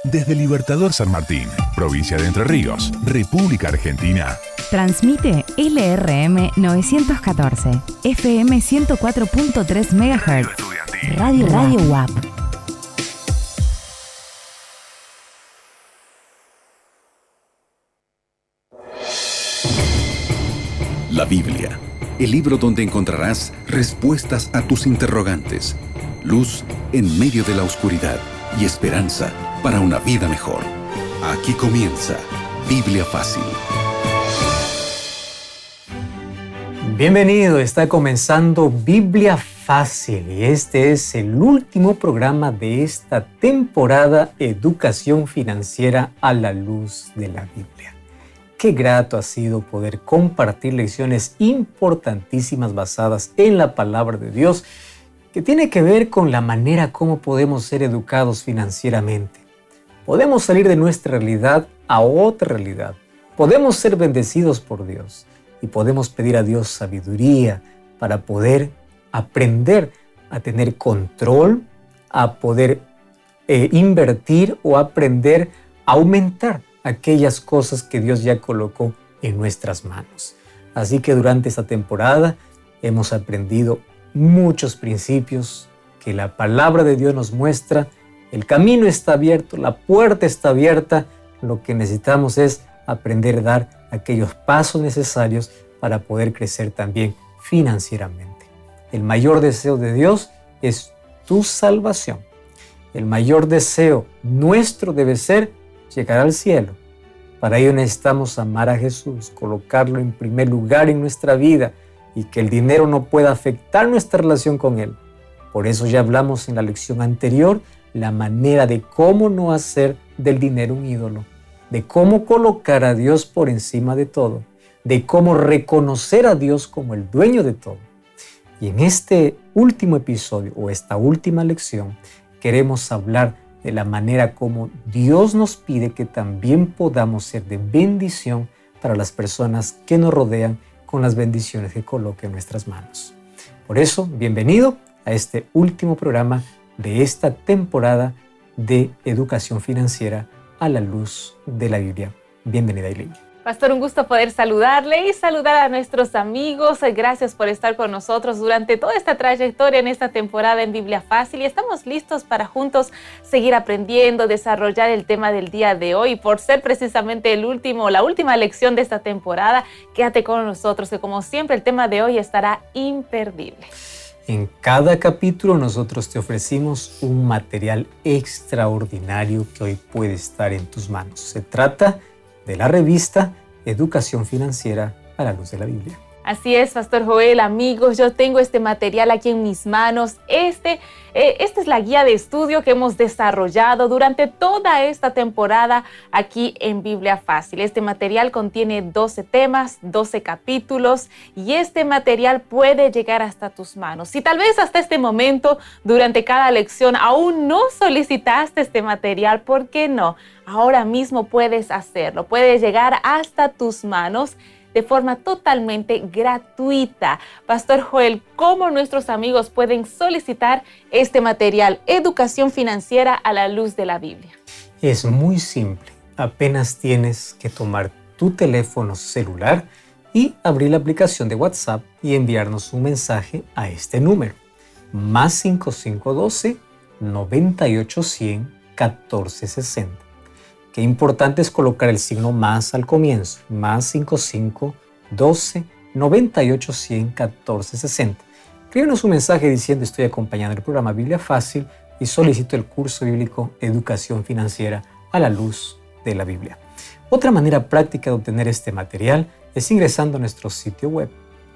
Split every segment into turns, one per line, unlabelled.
Desde Libertador San Martín, provincia de Entre Ríos, República Argentina.
Transmite LRM 914, FM 104.3 MHz, Radio UAP.
La Biblia, el libro donde encontrarás respuestas a tus interrogantes, luz en medio de la oscuridad y esperanza para una vida mejor. Aquí comienza Biblia Fácil.
Bienvenido, está comenzando Biblia Fácil y este es el último programa de esta temporada Educación Financiera a la Luz de la Biblia. Qué grato ha sido poder compartir lecciones importantísimas basadas en la palabra de Dios que tiene que ver con la manera como podemos ser educados financieramente. Podemos salir de nuestra realidad a otra realidad. Podemos ser bendecidos por Dios y podemos pedir a Dios sabiduría para poder aprender a tener control, a poder invertir o aprender a aumentar aquellas cosas que Dios ya colocó en nuestras manos. Así que durante esta temporada hemos aprendido muchos principios que la palabra de Dios nos muestra. El camino está abierto, la puerta está abierta. Lo que necesitamos es aprender a dar aquellos pasos necesarios para poder crecer también financieramente. El mayor deseo de Dios es tu salvación. El mayor deseo nuestro debe ser llegar al cielo. Para ello necesitamos amar a Jesús, colocarlo en primer lugar en nuestra vida y que el dinero no pueda afectar nuestra relación con Él. Por eso ya hablamos en la lección anterior la manera de cómo no hacer del dinero un ídolo, de cómo colocar a Dios por encima de todo, de cómo reconocer a Dios como el dueño de todo. Y en este último episodio o esta última lección queremos hablar de la manera como Dios nos pide que también podamos ser de bendición para las personas que nos rodean con las bendiciones que coloque en nuestras manos. Por eso, bienvenido a este último programa de esta temporada de Educación Financiera a la Luz de la Biblia. Bienvenida, Eileen.
Pastor, un gusto poder saludarle y saludar a nuestros amigos. Gracias por estar con nosotros durante toda esta trayectoria en esta temporada en Biblia Fácil y estamos listos para juntos seguir aprendiendo, desarrollar el tema del día de hoy. Por ser precisamente la última lección de esta temporada, quédate con nosotros que como siempre el tema de hoy estará imperdible.
En cada capítulo nosotros te ofrecimos un material extraordinario que hoy puede estar en tus manos. Se trata de la revista Educación Financiera a la Luz de la Biblia.
Así es, Pastor Joel, amigos, yo tengo este material aquí en mis manos. Esta es la guía de estudio que hemos desarrollado durante toda esta temporada aquí en Biblia Fácil. Este material contiene 12 temas, 12 capítulos y este material puede llegar hasta tus manos. Si tal vez hasta este momento, durante cada lección, aún no solicitaste este material, ¿por qué no? Ahora mismo puedes hacerlo, puede llegar hasta tus manos de forma totalmente gratuita. Pastor Joel, ¿cómo nuestros amigos pueden solicitar este material, Educación Financiera a la Luz de la Biblia?
Es muy simple. Apenas tienes que tomar tu teléfono celular y abrir la aplicación de WhatsApp y enviarnos un mensaje a este número. Más 5512 9810 1460. Qué importante es colocar el signo más al comienzo, más 55 12 98 100 14 60. Escríbenos un mensaje diciendo: estoy acompañando el programa Biblia Fácil y solicito el curso bíblico Educación Financiera a la Luz de la Biblia. Otra manera práctica de obtener este material es ingresando a nuestro sitio web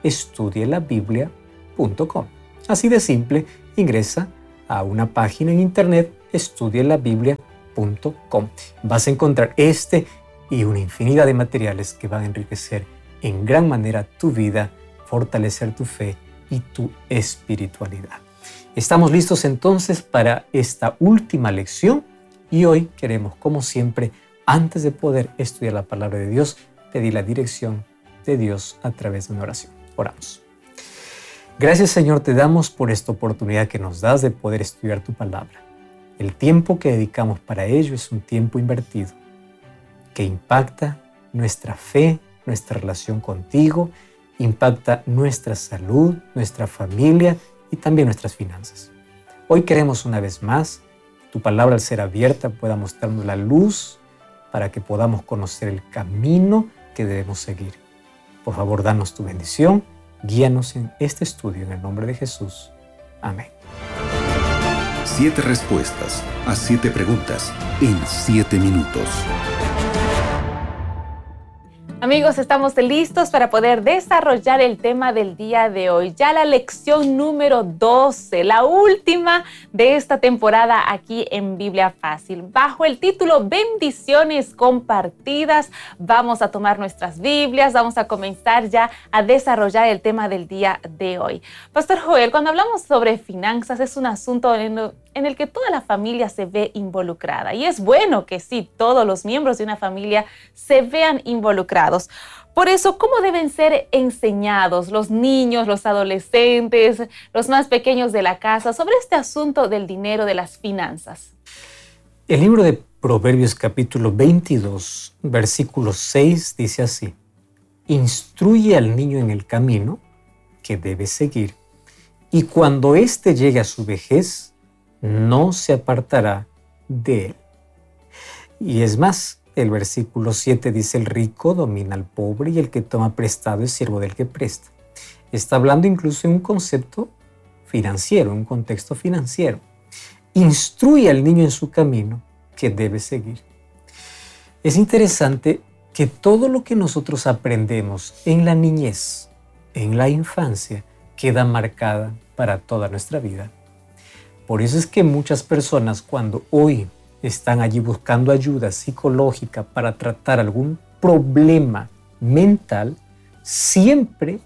estudielabiblia.com. Así de simple, ingresa a una página en internet, estudielabiblia.com. Vas a encontrar este y una infinidad de materiales que van a enriquecer en gran manera tu vida, fortalecer tu fe y tu espiritualidad. Estamos listos entonces para esta última lección y hoy queremos, como siempre, antes de poder estudiar la palabra de Dios, pedir la dirección de Dios a través de una oración. Oramos. Gracias, Señor, te damos por esta oportunidad que nos das de poder estudiar tu palabra. El tiempo que dedicamos para ello es un tiempo invertido, que impacta nuestra fe, nuestra relación contigo, impacta nuestra salud, nuestra familia y también nuestras finanzas. Hoy queremos una vez más que tu palabra, al ser abierta, pueda mostrarnos la luz para que podamos conocer el camino que debemos seguir. Por favor, danos tu bendición, guíanos en este estudio en el nombre de Jesús. Amén.
7 respuestas a 7 preguntas en 7 minutos.
Amigos, estamos listos para poder desarrollar el tema del día de hoy. Ya la lección número 12, la última de esta temporada aquí en Biblia Fácil. Bajo el título Bendiciones Compartidas, vamos a tomar nuestras Biblias, vamos a comenzar ya a desarrollar el tema del día de hoy. Pastor Joel, cuando hablamos sobre finanzas, es un asunto en el que toda la familia se ve involucrada. Y es bueno que sí, todos los miembros de una familia se vean involucrados. Por eso, ¿cómo deben ser enseñados los niños, los adolescentes, los más pequeños de la casa sobre este asunto del dinero, de las finanzas?
El libro de Proverbios capítulo 22, versículo 6 dice así: instruye al niño en el camino que debe seguir, y cuando éste llegue a su vejez, no se apartará de él. Y es más, el versículo 7 dice: el rico domina al pobre y el que toma prestado es siervo del que presta. Está hablando incluso en un concepto financiero, en un contexto financiero. Instruye al niño en su camino que debe seguir. Es interesante que todo lo que nosotros aprendemos en la niñez, en la infancia, queda marcada para toda nuestra vida. Por eso es que muchas personas, cuando hoy están allí buscando ayuda psicológica para tratar algún problema mental, siempre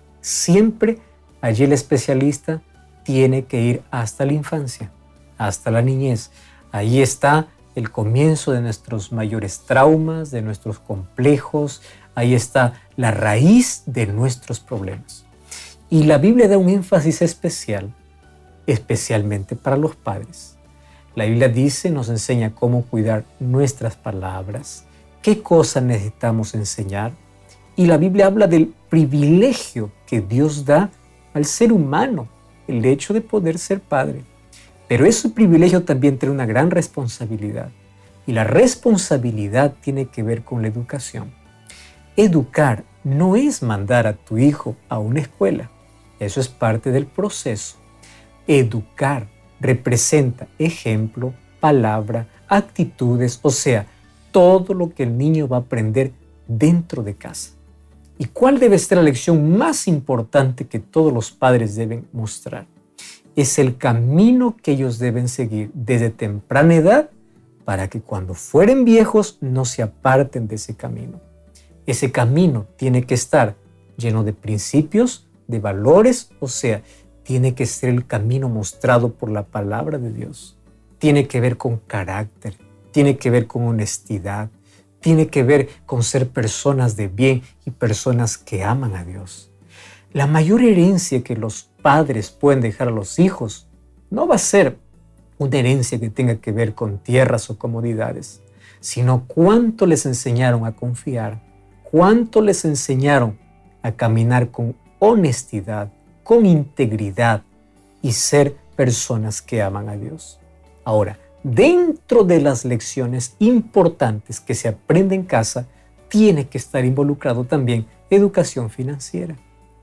allí el especialista tiene que ir hasta la infancia, hasta la niñez. Ahí está el comienzo de nuestros mayores traumas, de nuestros complejos. Ahí está la raíz de nuestros problemas. Y la Biblia da un énfasis especial, especialmente para los padres. La Biblia dice, nos enseña cómo cuidar nuestras palabras, qué cosas necesitamos enseñar. Y la Biblia habla del privilegio que Dios da al ser humano, el hecho de poder ser padre. Pero ese privilegio también tiene una gran responsabilidad. Y la responsabilidad tiene que ver con la educación. Educar no es mandar a tu hijo a una escuela. Eso es parte del proceso. Educar representa ejemplo, palabra, actitudes, o sea, todo lo que el niño va a aprender dentro de casa. ¿Y cuál debe ser la lección más importante que todos los padres deben mostrar? Es el camino que ellos deben seguir desde temprana edad para que cuando fueren viejos no se aparten de ese camino. Ese camino tiene que estar lleno de principios, de valores, o sea, tiene que ser el camino mostrado por la palabra de Dios. Tiene que ver con carácter, tiene que ver con honestidad, tiene que ver con ser personas de bien y personas que aman a Dios. La mayor herencia que los padres pueden dejar a los hijos no va a ser una herencia que tenga que ver con tierras o comodidades, sino cuánto les enseñaron a confiar, cuánto les enseñaron a caminar con honestidad, con integridad y ser personas que aman a Dios. Ahora, dentro de las lecciones importantes que se aprende en casa, tiene que estar involucrado también educación financiera.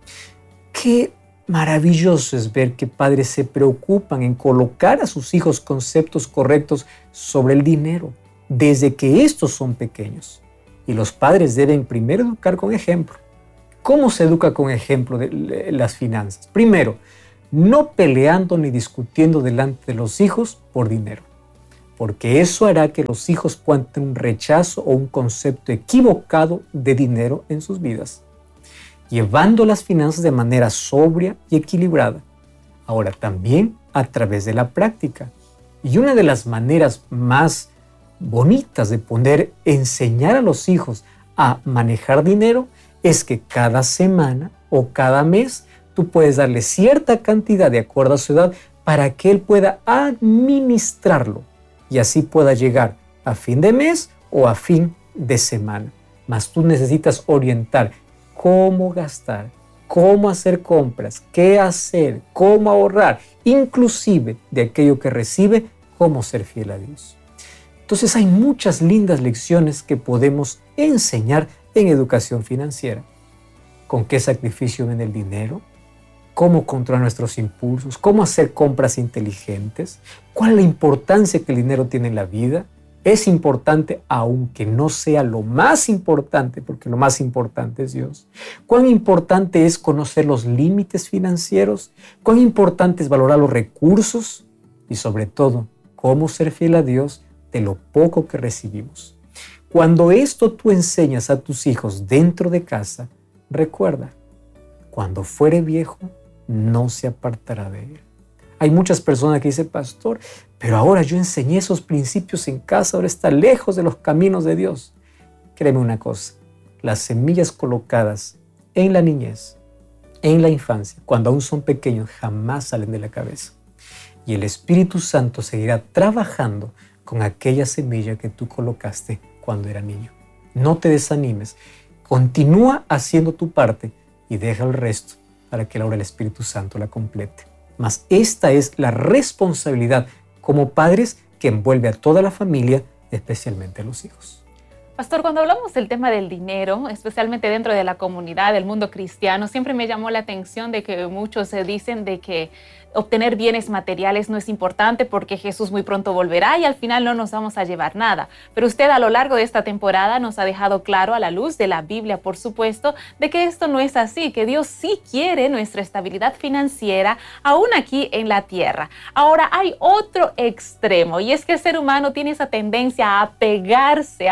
Qué maravilloso es ver que padres se preocupan en colocar a sus hijos conceptos correctos sobre el dinero, desde que estos son pequeños. Y los padres deben primero educar con ejemplo. ¿Cómo se educa con ejemplo de las finanzas? Primero, no peleando ni discutiendo delante de los hijos por dinero, porque eso hará que los hijos puedan tener un rechazo o un concepto equivocado de dinero en sus vidas, llevando las finanzas de manera sobria y equilibrada. Ahora, también a través de la práctica. Y una de las maneras más bonitas de poder enseñar a los hijos a manejar dinero es que cada semana o cada mes tú puedes darle cierta cantidad de acuerdo a su edad para que él pueda administrarlo y así pueda llegar a fin de mes o a fin de semana. Mas tú necesitas orientar cómo gastar, cómo hacer compras, qué hacer, cómo ahorrar, inclusive de aquello que recibe, cómo ser fiel a Dios. Entonces hay muchas lindas lecciones que podemos enseñar en educación financiera. ¿Con qué sacrificio viene el dinero? ¿Cómo controlar nuestros impulsos? ¿Cómo hacer compras inteligentes? ¿Cuál es la importancia que el dinero tiene en la vida? Es importante aunque no sea lo más importante, porque lo más importante es Dios. ¿Cuán importante es conocer los límites financieros? ¿Cuán importante es valorar los recursos? Y sobre todo, cómo ser fiel a Dios de lo poco que recibimos. Cuando esto tú enseñas a tus hijos dentro de casa, recuerda, cuando fuere viejo, no se apartará de él. Hay muchas personas que dicen, pastor, pero ahora yo enseñé esos principios en casa, ahora está lejos de los caminos de Dios. Créeme una cosa, las semillas colocadas en la niñez, en la infancia, cuando aún son pequeños, jamás salen de la cabeza. Y el Espíritu Santo seguirá trabajando con aquella semilla que tú colocaste cuando era niño. No te desanimes, continúa haciendo tu parte y deja el resto para que ahora el Espíritu Santo la complete. Mas esta es la responsabilidad como padres que envuelve a toda la familia, especialmente a los hijos.
Pastor, cuando hablamos del tema del dinero, especialmente dentro de la comunidad, del mundo cristiano, siempre me llamó la atención de que muchos dicen de que obtener bienes materiales no es importante porque Jesús muy pronto volverá y al final no nos vamos a llevar nada. Pero usted a lo largo de esta temporada nos ha dejado claro, a la luz de la Biblia, por supuesto, de que esto no es así, que Dios sí quiere nuestra estabilidad financiera aún aquí en la tierra. Ahora hay otro extremo y es que el ser humano tiene esa tendencia a apegarse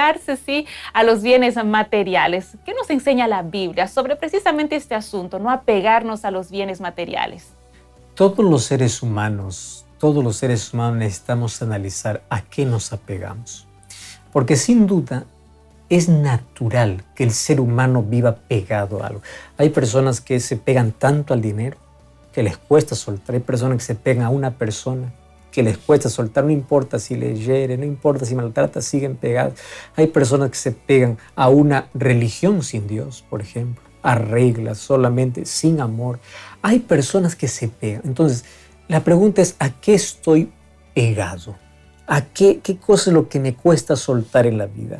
sí, a los bienes materiales. ¿Qué nos enseña la Biblia sobre precisamente este asunto, no apegarnos a los bienes materiales?
Todos los seres humanos necesitamos analizar a qué nos apegamos. Porque sin duda es natural que el ser humano viva pegado a algo. Hay personas que se pegan tanto al dinero que les cuesta soltar. Hay personas que se pegan a una persona que les cuesta soltar. No importa si les hiere, no importa si maltrata, siguen pegados. Hay personas que se pegan a una religión sin Dios, por ejemplo, a reglas solamente, sin amor. Hay personas que se pegan. Entonces, la pregunta es, ¿a qué estoy pegado? ¿A qué cosa es lo que me cuesta soltar en la vida?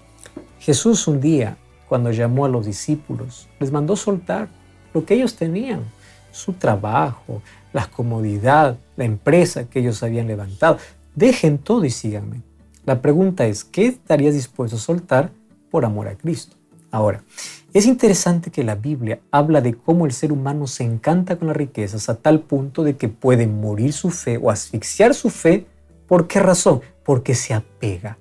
Jesús un día, cuando llamó a los discípulos, les mandó soltar lo que ellos tenían, su trabajo, la comodidad, la empresa que ellos habían levantado. Dejen todo y síganme. La pregunta es, ¿qué estarías dispuesto a soltar por amor a Cristo? Ahora, es interesante que la Biblia habla de cómo el ser humano se encanta con las riquezas a tal punto de que puede morir su fe o asfixiar su fe. ¿Por qué razón? Porque se apega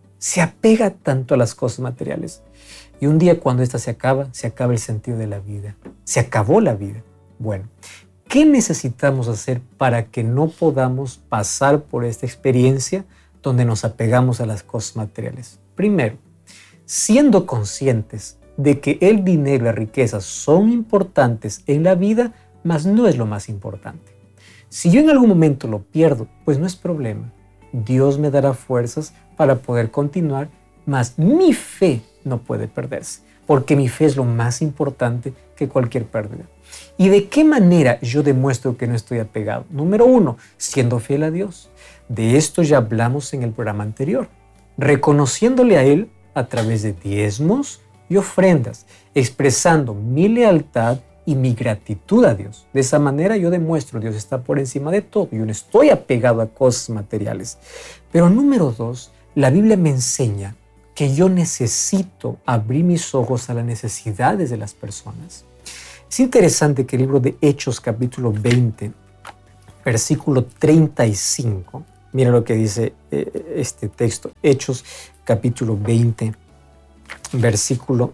tanto a las cosas materiales. Y un día cuando esta se acaba el sentido de la vida. Se acabó la vida. Bueno, ¿qué necesitamos hacer para que no podamos pasar por esta experiencia donde nos apegamos a las cosas materiales? Primero, siendo conscientes de que el dinero y la riqueza son importantes en la vida, mas no es lo más importante. Si yo en algún momento lo pierdo, pues no es problema. Dios me dará fuerzas para poder continuar, mas mi fe no puede perderse, porque mi fe es lo más importante que cualquier pérdida. ¿Y de qué manera yo demuestro que no estoy apegado? Número 1, siendo fiel a Dios. De esto ya hablamos en el programa anterior. Reconociéndole a Él a través de diezmos y ofrendas, expresando mi lealtad y mi gratitud a Dios. De esa manera yo demuestro que Dios está por encima de todo. Yo no estoy apegado a cosas materiales. Pero número 2, la Biblia me enseña que yo necesito abrir mis ojos a las necesidades de las personas. Es interesante que el libro de Hechos, capítulo 20, versículo 35, mira lo que dice este texto. Hechos, capítulo 20, versículo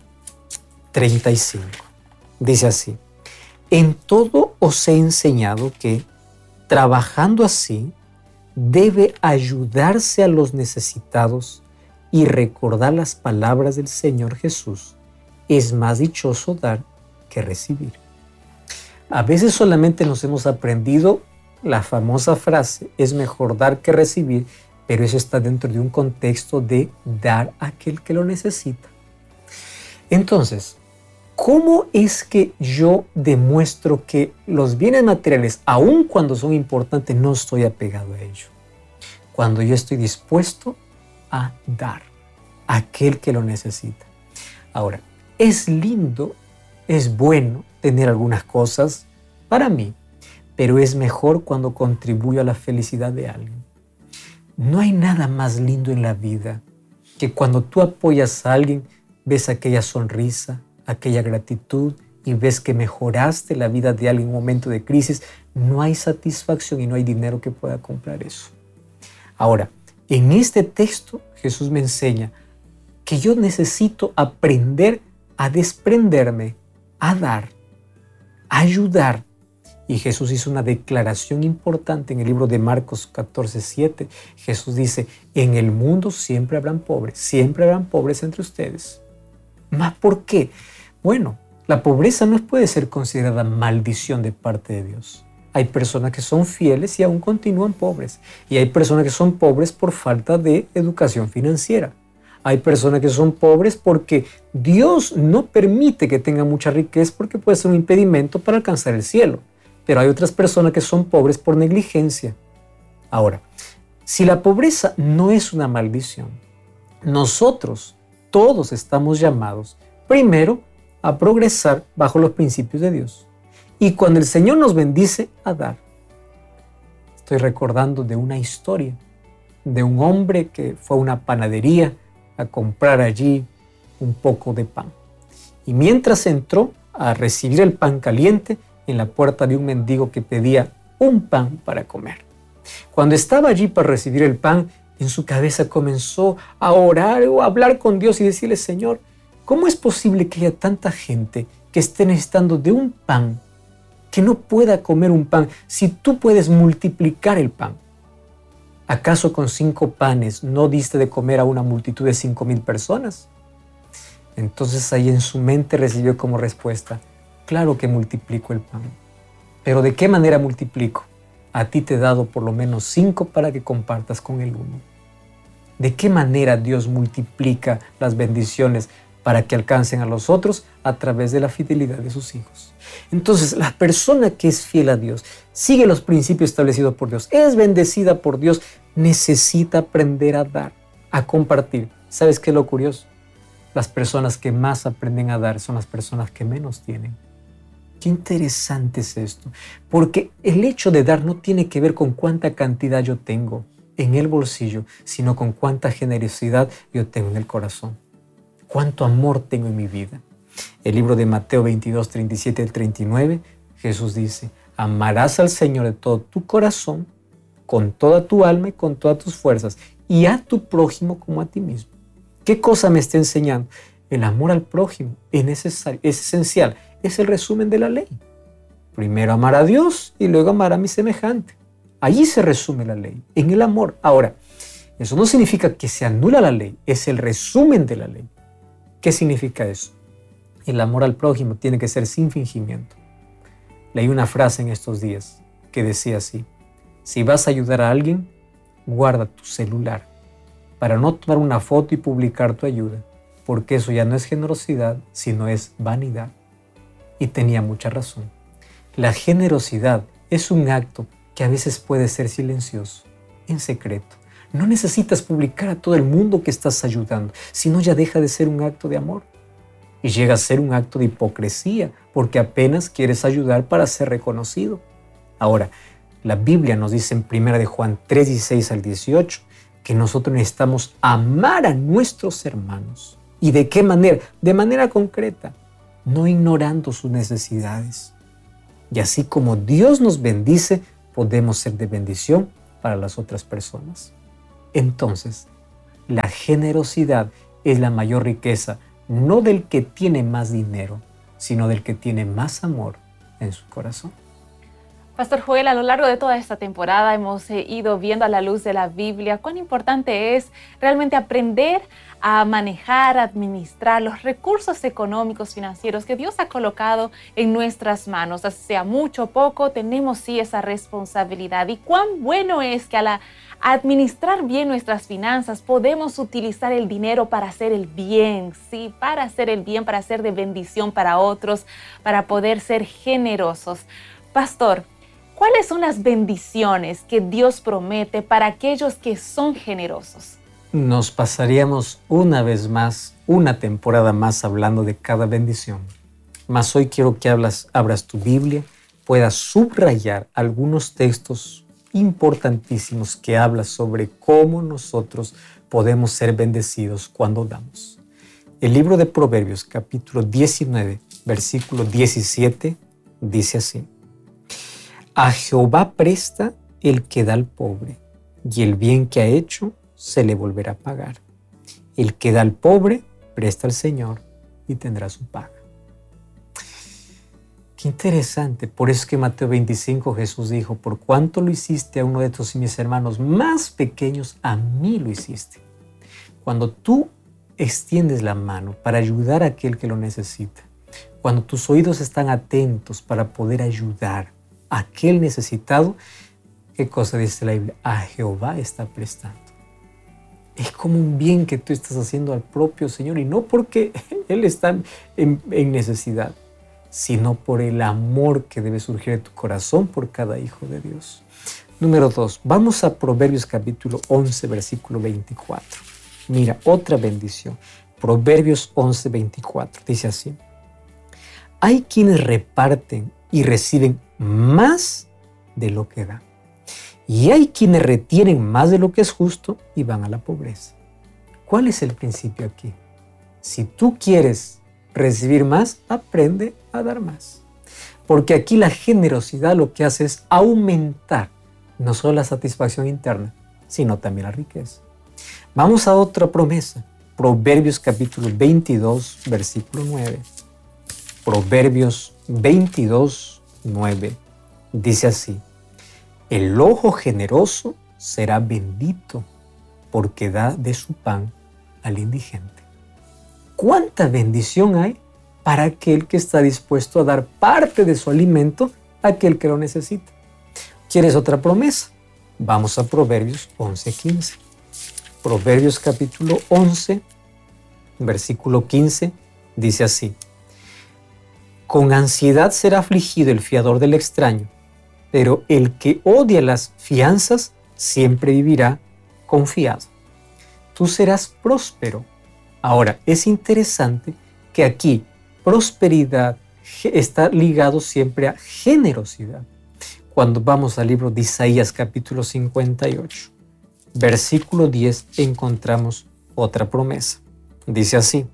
35. Dice así: en todo os he enseñado que, trabajando así, debe ayudarse a los necesitados y recordar las palabras del Señor Jesús. Es más dichoso dar que recibir. A veces solamente nos hemos aprendido la famosa frase, es mejor dar que recibir, pero eso está dentro de un contexto de dar a aquel que lo necesita. Entonces, ¿cómo es que yo demuestro que los bienes materiales, aun cuando son importantes, no estoy apegado a ellos? Cuando yo estoy dispuesto a dar a aquel que lo necesita. Ahora, es lindo, es bueno tener algunas cosas para mí, pero es mejor cuando contribuyo a la felicidad de alguien. No hay nada más lindo en la vida que cuando tú apoyas a alguien, ves aquella sonrisa, aquella gratitud y ves que mejoraste la vida de alguien en un momento de crisis. No hay satisfacción y no hay dinero que pueda comprar eso. Ahora, en este texto Jesús me enseña que yo necesito aprender a desprenderme, a dar, a ayudar. Y Jesús hizo una declaración importante en el libro de Marcos 14:7. Jesús dice, en el mundo siempre habrán pobres entre ustedes. ¿Más por qué? Bueno, la pobreza no puede ser considerada maldición de parte de Dios. Hay personas que son fieles y aún continúan pobres. Y hay personas que son pobres por falta de educación financiera. Hay personas que son pobres porque Dios no permite que tengan mucha riqueza porque puede ser un impedimento para alcanzar el cielo. Pero hay otras personas que son pobres por negligencia. Ahora, si la pobreza no es una maldición, nosotros todos estamos llamados, primero, a progresar bajo los principios de Dios. Y cuando el Señor nos bendice, a dar. Estoy recordando de una historia de un hombre que fue a una panadería a comprar allí un poco de pan. Y mientras entró a recibir el pan caliente, en la puerta de un mendigo que pedía un pan para comer. Cuando estaba allí para recibir el pan, en su cabeza comenzó a orar o a hablar con Dios y decirle, Señor, ¿cómo es posible que haya tanta gente que esté necesitando de un pan, que no pueda comer un pan, si tú puedes multiplicar el pan? ¿Acaso con 5 panes no diste de comer a una multitud de 5,000 personas? Entonces ahí en su mente recibió como respuesta, claro que multiplico el pan. ¿Pero de qué manera multiplico? A ti te he dado por lo menos 5 para que compartas con el 1. ¿De qué manera Dios multiplica las bendiciones para que alcancen a los otros? A través de la fidelidad de sus hijos. Entonces, la persona que es fiel a Dios, sigue los principios establecidos por Dios, es bendecida por Dios, necesita aprender a dar, a compartir. ¿Sabes qué es lo curioso? Las personas que más aprenden a dar son las personas que menos tienen. Qué interesante es esto, porque el hecho de dar no tiene que ver con cuánta cantidad yo tengo en el bolsillo, sino con cuánta generosidad yo tengo en el corazón, cuánto amor tengo en mi vida. El libro de Mateo 22, 37 al 39, Jesús dice, amarás al Señor de todo tu corazón, con toda tu alma y con todas tus fuerzas, y a tu prójimo como a ti mismo. ¿Qué cosa me está enseñando? El amor al prójimo es necesario, es esencial, es el resumen de la ley. Primero amar a Dios y luego amar a mi semejante. Allí se resume la ley, en el amor. Ahora, eso no significa que se anula la ley, es el resumen de la ley. ¿Qué significa eso? El amor al prójimo tiene que ser sin fingimiento. Leí una frase en estos días que decía así, si vas a ayudar a alguien, guarda tu celular para no tomar una foto y publicar tu ayuda, porque eso ya no es generosidad, sino es vanidad. Y tenía mucha razón. La generosidad es un acto que a veces puede ser silencioso, en secreto. No necesitas publicar a todo el mundo que estás ayudando, sino ya deja de ser un acto de amor. Y llega a ser un acto de hipocresía, porque apenas quieres ayudar para ser reconocido. Ahora, la Biblia nos dice en 1 de Juan 3, 16 al 18, que nosotros necesitamos amar a nuestros hermanos. ¿Y de qué manera? De manera concreta, no ignorando sus necesidades. Y así como Dios nos bendice, podemos ser de bendición para las otras personas. Entonces, la generosidad es la mayor riqueza, no del que tiene más dinero, sino del que tiene más amor en su corazón.
Pastor Joel, a lo largo de toda esta temporada hemos ido viendo a la luz de la Biblia cuán importante es realmente aprender a manejar, a administrar los recursos económicos, financieros que Dios ha colocado en nuestras manos. Sea mucho o poco, tenemos sí esa responsabilidad. Y cuán bueno es que administrar bien nuestras finanzas, podemos utilizar el dinero para hacer el bien, sí, para hacer el bien, para ser de bendición para otros, para poder ser generosos. Pastor, ¿cuáles son las bendiciones que Dios promete para aquellos que son generosos?
Nos pasaríamos una vez más, una temporada más hablando de cada bendición. Mas hoy quiero que abras tu Biblia, puedas subrayar algunos textos importantísimos que hablan sobre cómo nosotros podemos ser bendecidos cuando damos. El libro de Proverbios, capítulo 19, versículo 17, dice así: A Jehová presta el que da al pobre, y el bien que ha hecho se le volverá a pagar. El que da al pobre, presta al Señor y tendrá su paga. Qué interesante. Por eso es que en Mateo 25 Jesús dijo: por cuanto lo hiciste a uno de estos mis hermanos más pequeños, a mí lo hiciste. Cuando tú extiendes la mano para ayudar a aquel que lo necesita, cuando tus oídos están atentos para poder ayudar a aquel necesitado, ¿qué cosa dice la Biblia? A Jehová está prestando. Es como un bien que tú estás haciendo al propio Señor, y no porque Él está en necesidad, sino por el amor que debe surgir de tu corazón por cada hijo de Dios. Número 2, vamos a Proverbios capítulo 11, versículo 24. Mira, otra bendición. Proverbios 11, 24. Dice así: hay quienes reparten y reciben más de lo que dan, y hay quienes retienen más de lo que es justo y van a la pobreza. ¿Cuál es el principio aquí? Si tú quieres recibir más, aprende a dar más. Porque aquí la generosidad lo que hace es aumentar no solo la satisfacción interna, sino también la riqueza. Vamos a otra promesa. Proverbios capítulo 22, versículo 9. Proverbios 22, 9. Dice así: el ojo generoso será bendito, porque da de su pan al indigente. ¿Cuánta bendición hay para aquel que está dispuesto a dar parte de su alimento a aquel que lo necesita? ¿Quieres otra promesa? Vamos a Proverbios 11:15. Proverbios capítulo 11, versículo 15, dice así: con ansiedad será afligido el fiador del extraño, pero el que odia las fianzas siempre vivirá confiado. Tú serás próspero. Ahora, es interesante que aquí prosperidad está ligado siempre a generosidad. Cuando vamos al libro de Isaías capítulo 58, versículo 10, encontramos otra promesa. Dice así: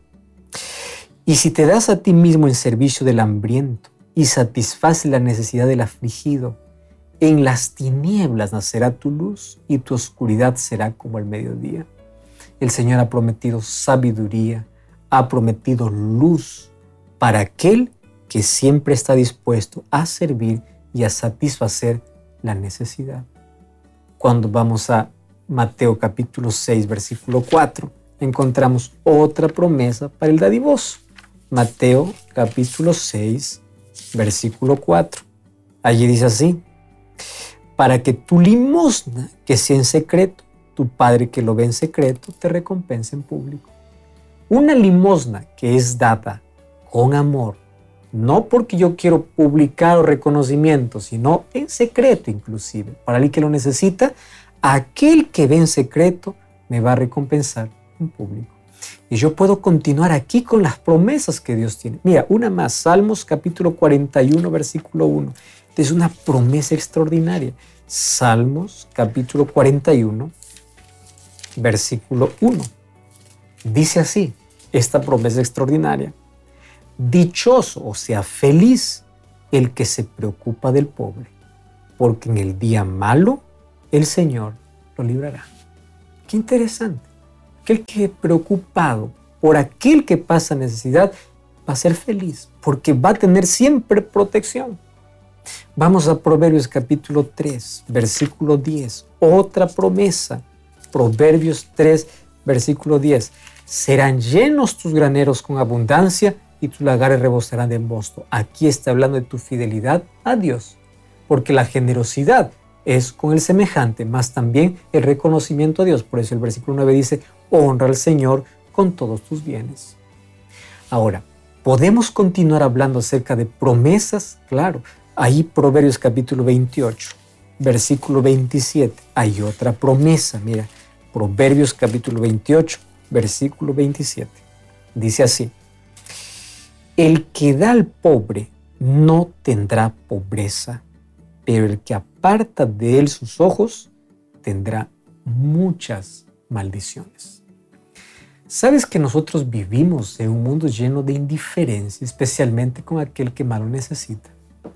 y si te das a ti mismo en servicio del hambriento y satisfaces la necesidad del afligido, en las tinieblas nacerá tu luz y tu oscuridad será como el mediodía. El Señor ha prometido sabiduría, ha prometido luz para aquel que siempre está dispuesto a servir y a satisfacer la necesidad. Cuando vamos a Mateo capítulo 6, versículo 4, encontramos otra promesa para el dadivoso. Mateo capítulo 6, versículo 4. Allí dice así: para que tu limosna, que sea en secreto, tu Padre que lo ve en secreto, te recompensa en público. Una limosna que es dada con amor, no porque yo quiero publicar o reconocimiento, sino en secreto inclusive. Para el que lo necesita, aquel que ve en secreto me va a recompensar en público. Y yo puedo continuar aquí con las promesas que Dios tiene. Mira, una más, Salmos capítulo 41, versículo 1. Es una promesa extraordinaria. Salmos capítulo 41, versículo 1. Dice así, esta promesa extraordinaria: dichoso, o sea, feliz, el que se preocupa del pobre, porque en el día malo el Señor lo librará. Qué interesante. Aquel que es preocupado por aquel que pasa necesidad va a ser feliz, porque va a tener siempre protección. Vamos a Proverbios capítulo 3, versículo 10. Otra promesa. Proverbios 3, versículo 10. Serán llenos tus graneros con abundancia y tus lagares rebosarán de mosto. Aquí está hablando de tu fidelidad a Dios, porque la generosidad es con el semejante, más también el reconocimiento a Dios. Por eso el versículo 9 dice, honra al Señor con todos tus bienes. Ahora, ¿podemos continuar hablando acerca de promesas? Claro, ahí Proverbios capítulo 28, versículo 27, hay otra promesa. Mira, Proverbios capítulo 28, versículo 27, dice así, el que da al pobre no tendrá pobreza, pero el que aparta de él sus ojos tendrá muchas maldiciones. ¿Sabes que nosotros vivimos en un mundo lleno de indiferencia, especialmente con aquel que más lo necesita?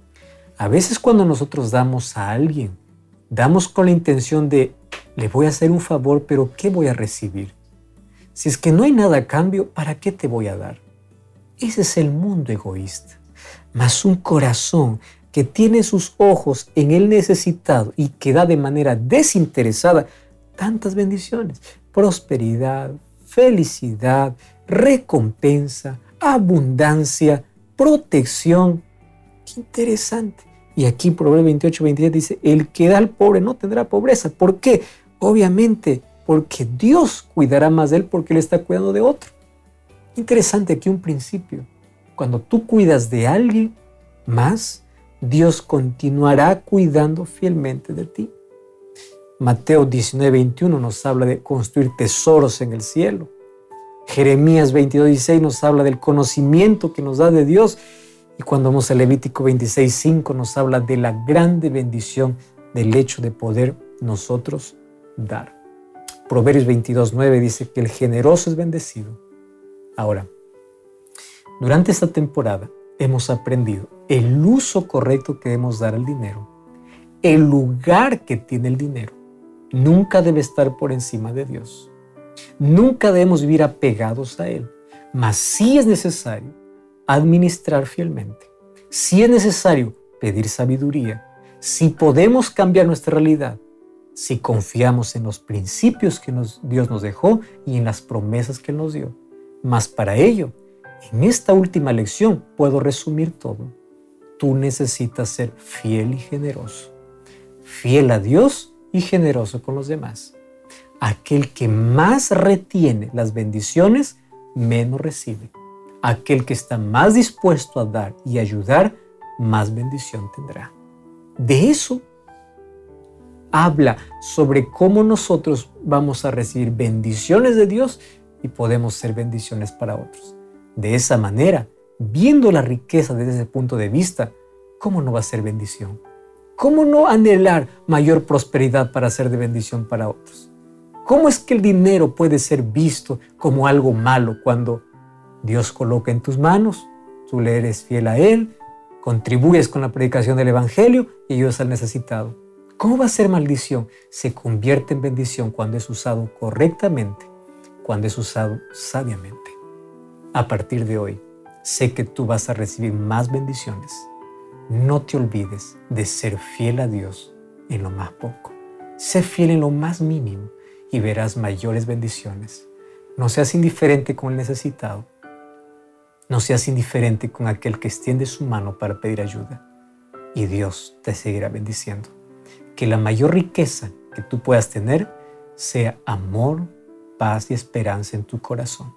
A veces cuando nosotros damos a alguien, damos con la intención de, le voy a hacer un favor, pero ¿qué voy a recibir? Si es que no hay nada a cambio, ¿para qué te voy a dar? Ese es el mundo egoísta. Mas un corazón que tiene sus ojos en el necesitado y que da de manera desinteresada tantas bendiciones, prosperidad, felicidad, recompensa, abundancia, protección. Qué interesante. Y aquí Proverbios 28, 27 dice, el que da al pobre no tendrá pobreza. ¿Por qué? Obviamente, porque Dios cuidará más de él porque él está cuidando de otro. Interesante aquí un principio. Cuando tú cuidas de alguien más, Dios continuará cuidando fielmente de ti. Mateo 19, 21 nos habla de construir tesoros en el cielo. Jeremías 22, 16 nos habla del conocimiento que nos da de Dios. Y cuando vamos a Levítico 26, 5 nos habla de la grande bendición del hecho de poder nosotros dar. Proverbios 22, 9 dice que el generoso es bendecido. Ahora, durante esta temporada hemos aprendido el uso correcto que debemos dar al dinero, el lugar que tiene el dinero. Nunca debe estar por encima de Dios. Nunca debemos vivir apegados a Él. Mas sí es necesario administrar fielmente. Sí es necesario pedir sabiduría. Si podemos cambiar nuestra realidad, si confiamos en los principios que Dios nos dejó y en las promesas que Él nos dio. Mas para ello, en esta última lección puedo resumir todo. Tú necesitas ser fiel y generoso. Fiel a Dios y generoso con los demás. Aquel que más retiene las bendiciones, menos recibe. Aquel que está más dispuesto a dar y ayudar, más bendición tendrá. De eso habla sobre cómo nosotros vamos a recibir bendiciones de Dios y podemos ser bendiciones para otros. De esa manera, viendo la riqueza desde ese punto de vista, ¿cómo no va a ser bendición? ¿Cómo no anhelar mayor prosperidad para ser de bendición para otros? ¿Cómo es que el dinero puede ser visto como algo malo cuando Dios coloca en tus manos, tú le eres fiel a Él, contribuyes con la predicación del Evangelio y ayudas al necesitado? ¿Cómo va a ser maldición? Se convierte en bendición cuando es usado correctamente, cuando es usado sabiamente. A partir de hoy, sé que tú vas a recibir más bendiciones. No te olvides de ser fiel a Dios en lo más poco. Sé fiel en lo más mínimo y verás mayores bendiciones. No seas indiferente con el necesitado. No seas indiferente con aquel que extiende su mano para pedir ayuda. Y Dios te seguirá bendiciendo. Que la mayor riqueza que tú puedas tener sea amor, paz y esperanza en tu corazón.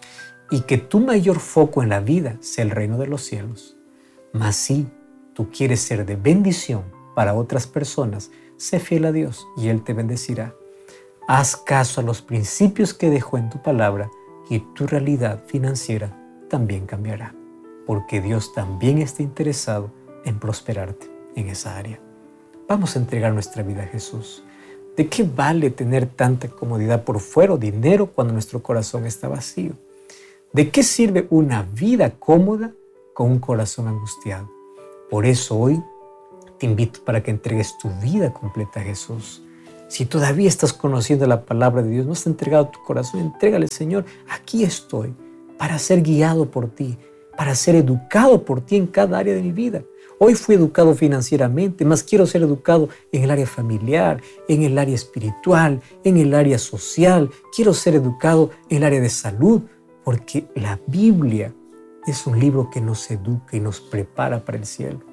Y que tu mayor foco en la vida sea el reino de los cielos. Mas si tú quieres ser de bendición para otras personas, sé fiel a Dios y Él te bendecirá. Haz caso a los principios que dejó en tu palabra y tu realidad financiera también cambiará, porque Dios también está interesado en prosperarte en esa área. Vamos a entregar nuestra vida a Jesús. ¿De qué vale tener tanta comodidad por fuera o dinero cuando nuestro corazón está vacío? ¿De qué sirve una vida cómoda con un corazón angustiado? Por eso hoy te invito para que entregues tu vida completa a Jesús. Si todavía estás conociendo la palabra de Dios, no has entregado tu corazón, entrégale, Señor, aquí estoy para ser guiado por ti, para ser educado por ti en cada área de mi vida. Hoy fui educado financieramente, más quiero ser educado en el área familiar, en el área espiritual, en el área social. Quiero ser educado en el área de salud, porque la Biblia es un libro que nos educa y nos prepara para el cielo.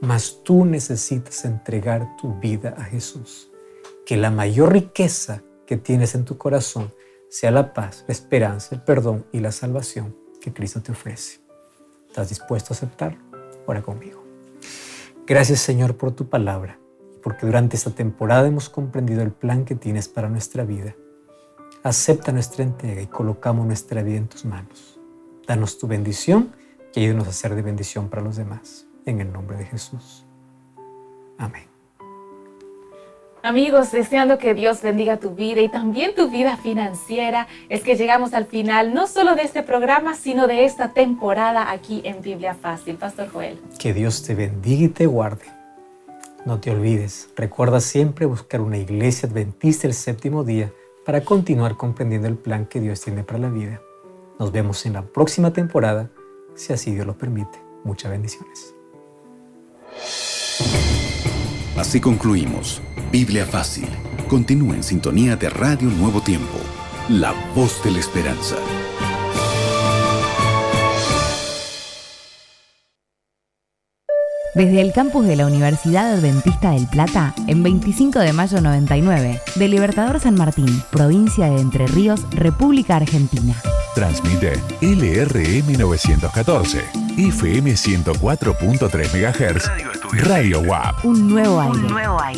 mas tú necesitas entregar tu vida a Jesús. Que la mayor riqueza que tienes en tu corazón sea la paz, la esperanza, el perdón y la salvación que Cristo te ofrece. ¿Estás dispuesto a aceptarlo? Ora conmigo. Gracias, Señor, por tu palabra, porque durante esta temporada hemos comprendido el plan que tienes para nuestra vida. Acepta nuestra entrega y colocamos nuestra vida en tus manos. Danos tu bendición y ayúdanos a ser de bendición para los demás. En el nombre de Jesús. Amén.
Amigos, deseando que Dios bendiga tu vida y también tu vida financiera, es que llegamos al final no solo de este programa, sino de esta temporada aquí en Biblia Fácil. Pastor Joel.
Que Dios te bendiga y te guarde. No te olvides, recuerda siempre buscar una iglesia adventista el séptimo día para continuar comprendiendo el plan que Dios tiene para la vida. Nos vemos en la próxima temporada, si así Dios lo permite. Muchas bendiciones.
Así concluimos Biblia Fácil. Continúa en sintonía de Radio Nuevo Tiempo, la voz de la esperanza.
Desde el campus de la Universidad Adventista del Plata, en 25 de mayo 99, de Libertador San Martín, provincia de Entre Ríos, República Argentina.
Transmite LRM 914, FM 104.3 MHz, Radio WAP.
Un nuevo aire.